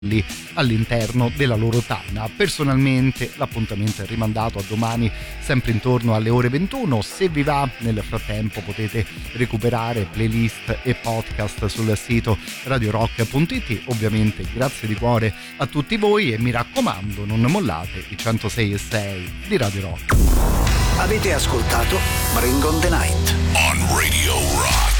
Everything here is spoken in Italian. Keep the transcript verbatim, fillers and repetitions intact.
all'interno della loro tana. Personalmente l'appuntamento è rimandato a domani, sempre intorno alle ore ventuno. Se vi va, nel frattempo potete recuperare playlist e podcast sul sito radio rock punto it. Ovviamente grazie di cuore a tutti voi e mi raccomando, non mollate i centosei e sei di Radio Rock. Avete ascoltato Bring on the Night on Radio Rock.